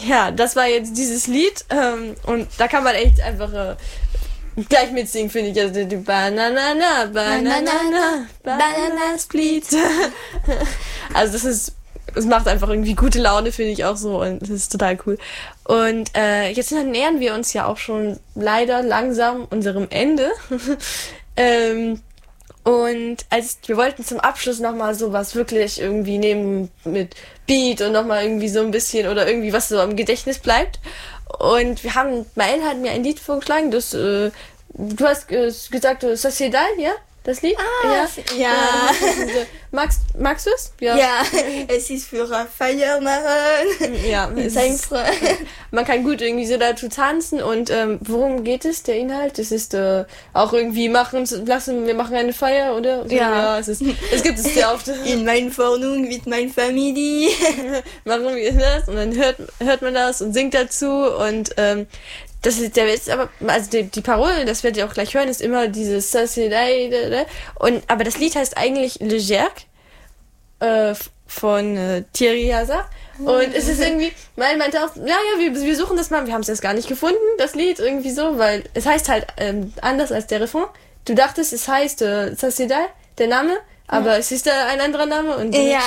ja, das war jetzt dieses Lied und da kann man echt einfach gleich mitsingen, finde ich. Also die Banana, Banana Split. Also es macht einfach irgendwie gute Laune, finde ich auch so, und das ist total cool. Und jetzt nähern wir uns ja auch schon leider langsam unserem Ende. Und wir wollten zum Abschluss nochmal sowas wirklich irgendwie nehmen mit Beat und nochmal irgendwie so ein bisschen oder irgendwie was so im Gedächtnis bleibt. Und Mael hat mir ein Lied vorgeschlagen, das, du hast gesagt, Sociedad, ja? Das Lied? Ja. Magst du es? Ja, es ist für Feier machen. Ja, man kann gut irgendwie so dazu tanzen. Und worum geht es, der Inhalt? Es ist auch irgendwie wir machen eine Feier, oder? So, ja. Es gibt es sehr oft. In meiner Wohnung mit meiner Familie. Machen wir das und dann hört man das und singt dazu und das ist der Witz, aber also die Parole, das werdet ihr auch gleich hören, ist immer dieses aber das Lied heißt eigentlich Le Gerc von Thierry Hazard. Und es ist irgendwie, Mael meinte auch, wir suchen das mal, wir haben es jetzt gar nicht gefunden, das Lied, irgendwie so, weil es heißt halt anders als der Refrain. Du dachtest, es heißt Sociedad, der Name, aber es ist ein anderer Name und ja,